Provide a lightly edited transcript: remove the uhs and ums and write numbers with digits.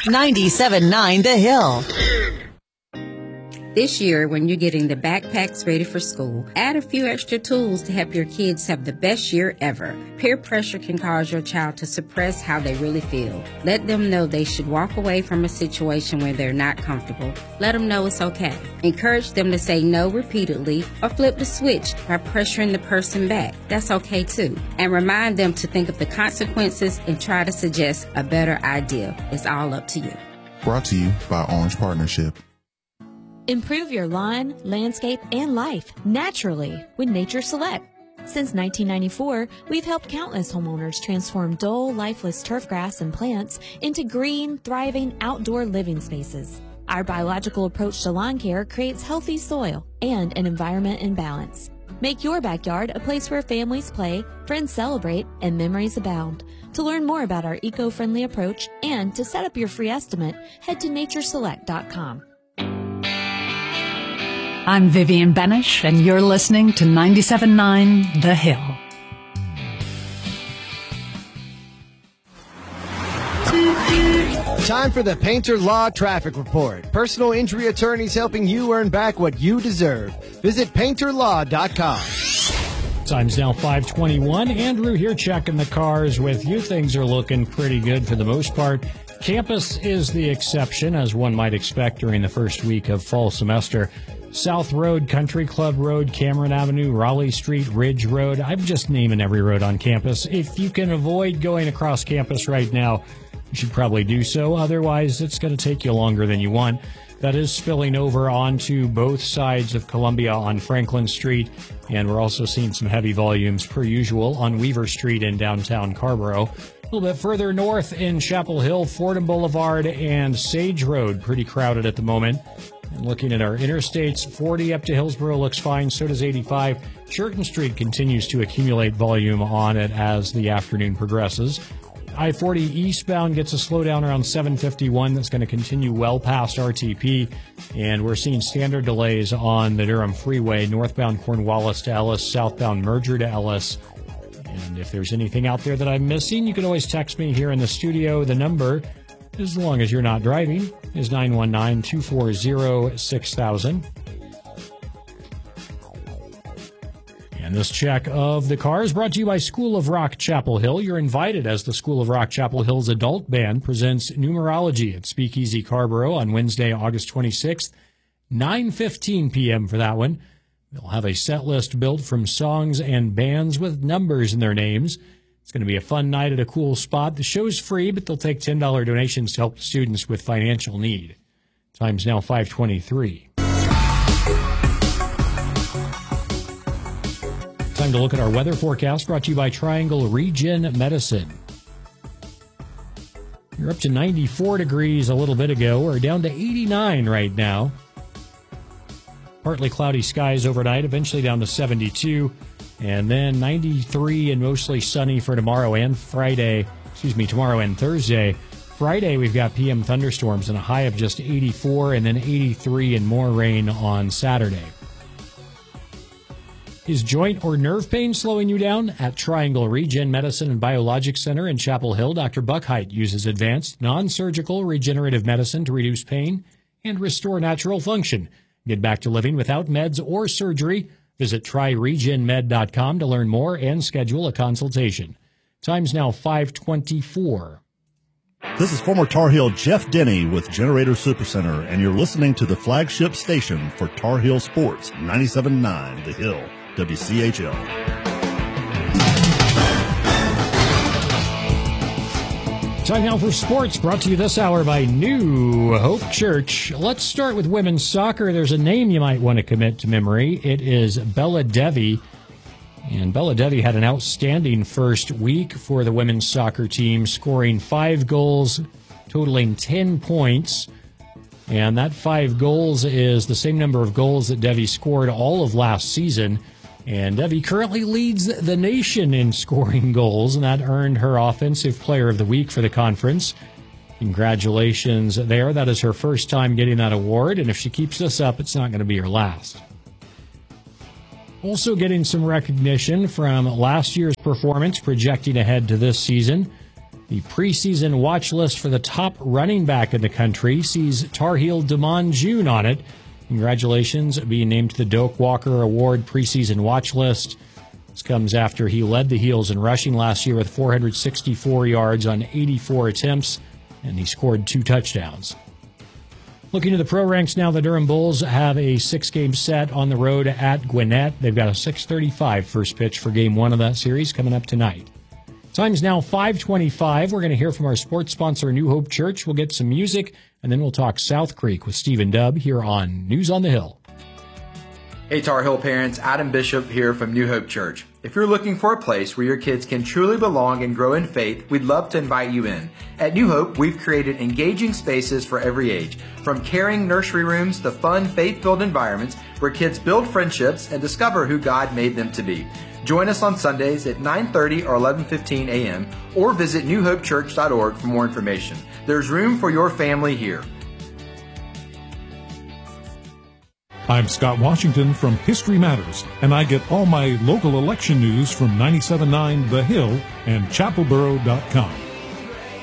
97.9 The Hill. This year, when you're getting the backpacks ready for school, add a few extra tools to help your kids have the best year ever. Peer pressure can cause your child to suppress how they really feel. Let them know they should walk away from a situation where they're not comfortable. Let them know it's okay. Encourage them to say no repeatedly or flip the switch by pressuring the person back. That's okay too. And remind them to think of the consequences and try to suggest a better idea. It's all up to you. Brought to you by Orange Partnership. Improve your lawn, landscape, and life naturally with Nature Select. Since 1994, we've helped countless homeowners transform dull, lifeless turf grass and plants into green, thriving outdoor living spaces. Our biological approach to lawn care creates healthy soil and an environment in balance. Make your backyard a place where families play, friends celebrate, and memories abound. To learn more about our eco-friendly approach and to set up your free estimate, head to natureselect.com. I'm Vivian Benish, and you're listening to 97.9 The Hill. Time for the Painter Law Traffic Report. Personal injury attorneys helping you earn back what you deserve. Visit painterlaw.com. Time's now 5:21. Andrew here checking the cars with you. Things are looking pretty good for the most part. Campus is the exception, as one might expect during the first week of fall semester. South Road, Country Club Road, Cameron Avenue, Raleigh Street, Ridge Road. I'm just naming every road on campus. If you can avoid going across campus right now, you should probably do so. Otherwise, it's going to take you longer than you want. That is spilling over onto both sides of Columbia on Franklin Street, and we're also seeing some heavy volumes per usual on Weaver Street in downtown Carrboro. A little bit further north in Chapel Hill, Fordham Boulevard and Sage Road, pretty crowded at the moment. And looking at our interstates, 40 up to Hillsborough looks fine, so does 85. Churton Street continues to accumulate volume on it as the afternoon progresses. I-40 eastbound gets a slowdown around 751. That's going to continue well past RTP. And we're seeing standard delays on the Durham Freeway, northbound Cornwallis to Ellis, southbound Merger to Ellis. And if there's anything out there that I'm missing, you can always text me here in the studio. The number, as long as you're not driving, is 919-240-6000. And this check of the car is brought to you by School of Rock Chapel Hill. You're invited as the School of Rock Chapel Hill's adult band presents Numerology at Speakeasy Carrboro on Wednesday, August 26th, 9:15 p.m. for that one. They'll have a set list built from songs and bands with numbers in their names. It's going to be a fun night at a cool spot. The show's free, but they'll take $10 donations to help students with financial need. Time's now 5:23. Time to look at our weather forecast, brought to you by Triangle Regen Medicine. You're up to 94 degrees a little bit ago. We're down to 89 right now. Partly cloudy skies overnight, eventually down to 72. And then 93 and mostly sunny for tomorrow and Thursday. Friday, we've got PM thunderstorms and a high of just 84, and then 83 and more rain on Saturday. Is joint or nerve pain slowing you down? At Triangle Regen Medicine and Biologic Center in Chapel Hill, Dr. Buckheit uses advanced, non-surgical regenerative medicine to reduce pain and restore natural function. Get back to living without meds or surgery. Visit tryregenmed.com to learn more and schedule a consultation. Time's now 5:24. This is former Tar Heel Jeff Denny with Generator Supercenter, and you're listening to the flagship station for Tar Heel Sports, 97.9 The Hill, WCHL. Time now for sports, brought to you this hour by New Hope Church. Let's start with women's soccer. There's a name you might want to commit to memory. It is Bella Devi. And Bella Devi had an outstanding first week for the women's soccer team, scoring 5 goals, totaling 10 points. And that 5 goals is the same number of goals that Devi scored all of last season. And Devi currently leads the nation in scoring goals, and that earned her Offensive Player of the Week for the conference. Congratulations there. That is her first time getting that award, and if she keeps this up, it's not going to be her last. Also getting some recognition from last year's performance, projecting ahead to this season. The preseason watch list for the top running back in the country sees Tar Heel Damon June on it. Congratulations, being named to the Doak Walker Award preseason watch list. This comes after he led the Heels in rushing last year with 464 yards on 84 attempts, and he scored 2 touchdowns. Looking to the pro ranks now, the Durham Bulls have a 6-game set on the road at Gwinnett. They've got a 6:35 first pitch for Game 1 of that series coming up tonight. Time's now 5:25. We're going to hear from our sports sponsor, New Hope Church. We'll get some music, and then we'll talk South Creek with Steve and Dub here on News on the Hill. Hey Tar Heel parents, Adam Bishop here from New Hope Church. If you're looking for a place where your kids can truly belong and grow in faith, we'd love to invite you in. At New Hope, we've created engaging spaces for every age, from caring nursery rooms to fun, faith-filled environments where kids build friendships and discover who God made them to be. Join us on Sundays at 9:30 or 11:15 a.m. or visit newhopechurch.org for more information. There's room for your family here. I'm Scott Washington from History Matters, and I get all my local election news from 97.9 The Hill and chapelboro.com.